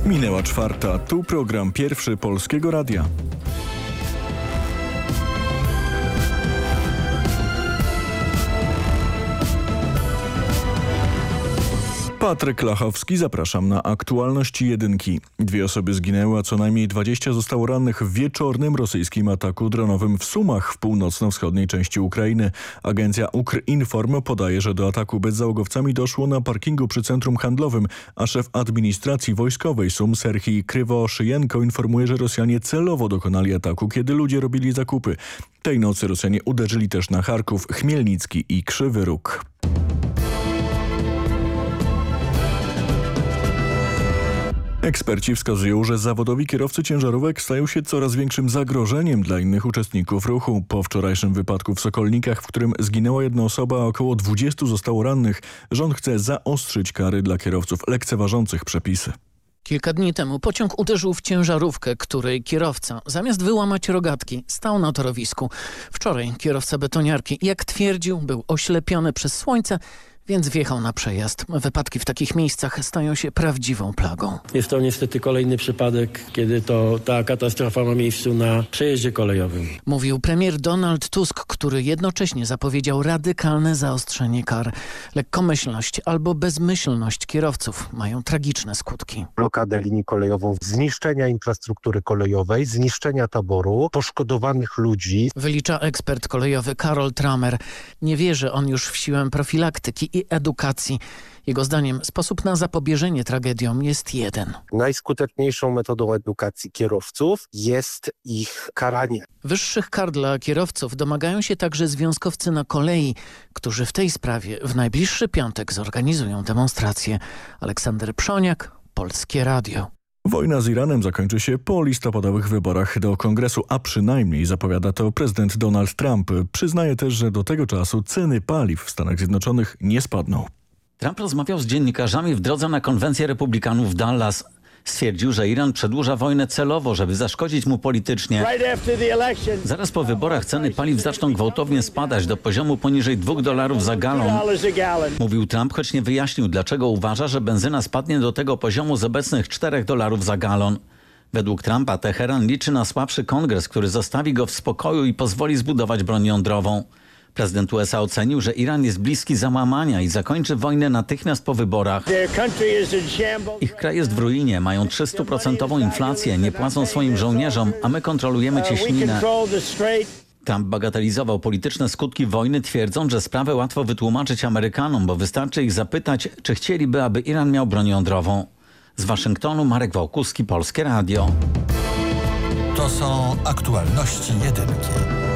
Minęła 4. Tu program pierwszy Polskiego Radia. Patryk Lachowski, zapraszam na aktualności jedynki. 2 osoby zginęły, a co najmniej 20 zostało rannych w wieczornym rosyjskim ataku dronowym w Sumach w północno-wschodniej części Ukrainy. Agencja Ukrinform podaje, że do ataku bezzałogowcami doszło na parkingu przy centrum handlowym, a szef administracji wojskowej Sum Serhii Krywoszyjenko informuje, że Rosjanie celowo dokonali ataku, kiedy ludzie robili zakupy. Tej nocy Rosjanie uderzyli też na Charków, Chmielnicki i Krzywy Róg. Eksperci wskazują, że zawodowi kierowcy ciężarówek stają się coraz większym zagrożeniem dla innych uczestników ruchu. Po wczorajszym wypadku w Sokolnikach, w którym zginęła 1 osoba, a około 20 zostało rannych, rząd chce zaostrzyć kary dla kierowców lekceważących przepisy. Kilka dni temu pociąg uderzył w ciężarówkę, której kierowca, zamiast wyłamać rogatki, stał na torowisku. Wczoraj kierowca betoniarki, jak twierdził, był oślepiony przez słońce, więc wjechał na przejazd. Wypadki w takich miejscach stają się prawdziwą plagą. Jest to niestety kolejny przypadek, kiedy ta katastrofa ma miejsce na przejeździe kolejowym. Mówił premier Donald Tusk, który jednocześnie zapowiedział radykalne zaostrzenie kar. Lekkomyślność albo bezmyślność kierowców mają tragiczne skutki. Blokadę linii kolejową, zniszczenia infrastruktury kolejowej, zniszczenia taboru, poszkodowanych ludzi. Wylicza ekspert kolejowy Karol Tramer. Nie wierzy on już w siłę profilaktyki i edukacji. Jego zdaniem sposób na zapobieżenie tragediom jest jeden. Najskuteczniejszą metodą edukacji kierowców jest ich karanie. Wyższych kar dla kierowców domagają się także związkowcy na kolei, którzy w tej sprawie w najbliższy piątek zorganizują demonstrację. Aleksander Przoniak, Polskie Radio. Wojna z Iranem zakończy się po listopadowych wyborach do Kongresu, a przynajmniej zapowiada to prezydent Donald Trump. Przyznaje też, że do tego czasu ceny paliw w Stanach Zjednoczonych nie spadną. Trump rozmawiał z dziennikarzami w drodze na konwencję republikanów w Dallas. Stwierdził, że Iran przedłuża wojnę celowo, żeby zaszkodzić mu politycznie. Zaraz po wyborach ceny paliw zaczną gwałtownie spadać do poziomu poniżej $2 za galon. Mówił Trump, choć nie wyjaśnił, dlaczego uważa, że benzyna spadnie do tego poziomu z obecnych $4 za galon. Według Trumpa Teheran liczy na słabszy kongres, który zostawi go w spokoju i pozwoli zbudować broń jądrową. Prezydent USA ocenił, że Iran jest bliski załamania i zakończy wojnę natychmiast po wyborach. Ich kraj jest w ruinie, mają 300% inflację, nie płacą swoim żołnierzom, a my kontrolujemy cieśninę. Trump bagatelizował polityczne skutki wojny, twierdząc, że sprawę łatwo wytłumaczyć Amerykanom, bo wystarczy ich zapytać, czy chcieliby, aby Iran miał broń jądrową. Z Waszyngtonu Marek Wałkuski, Polskie Radio. To są aktualności jedynki.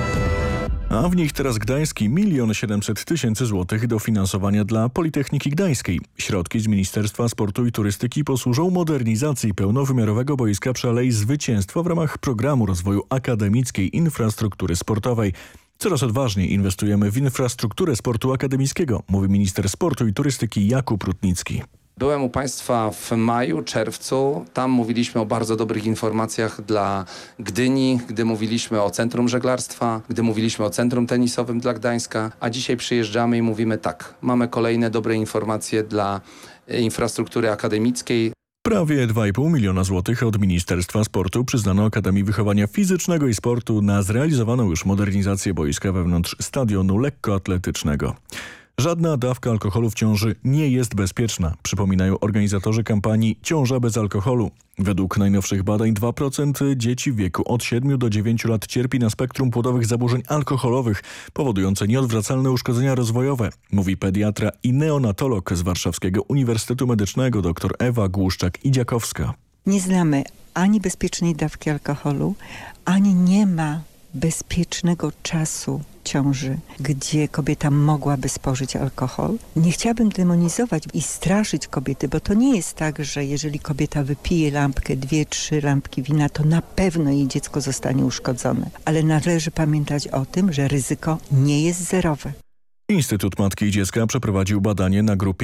A w nich teraz Gdański 1 700 000 złotych dofinansowania dla Politechniki Gdańskiej. Środki z Ministerstwa Sportu i Turystyki posłużą modernizacji pełnowymiarowego boiska przy Alei Zwycięstwa w ramach programu rozwoju akademickiej infrastruktury sportowej. Coraz odważniej inwestujemy w infrastrukturę sportu akademickiego, mówi minister sportu i turystyki Jakub Rutnicki. Byłem u Państwa w maju, czerwcu. Tam mówiliśmy o bardzo dobrych informacjach dla Gdyni, gdy mówiliśmy o Centrum Żeglarstwa, gdy mówiliśmy o Centrum Tenisowym dla Gdańska, a dzisiaj przyjeżdżamy i mówimy tak, mamy kolejne dobre informacje dla infrastruktury akademickiej. Prawie 2,5 miliona złotych od Ministerstwa Sportu przyznano Akademii Wychowania Fizycznego i Sportu na zrealizowaną już modernizację boiska wewnątrz stadionu lekkoatletycznego. Żadna dawka alkoholu w ciąży nie jest bezpieczna, przypominają organizatorzy kampanii Ciąża bez alkoholu. Według najnowszych badań 2% dzieci w wieku od 7 do 9 lat cierpi na spektrum płodowych zaburzeń alkoholowych, powodujące nieodwracalne uszkodzenia rozwojowe, mówi pediatra i neonatolog z Warszawskiego Uniwersytetu Medycznego dr Ewa Głuszczak-Idziakowska. Nie znamy ani bezpiecznej dawki alkoholu, ani nie ma bezpiecznego czasu ciąży, gdzie kobieta mogłaby spożyć alkohol. Nie chciałabym demonizować i straszyć kobiety, bo to nie jest tak, że jeżeli kobieta wypije lampkę, 2-3 lampki wina, to na pewno jej dziecko zostanie uszkodzone. Ale należy pamiętać o tym, że ryzyko nie jest zerowe. Instytut Matki i Dziecka przeprowadził badanie na grupie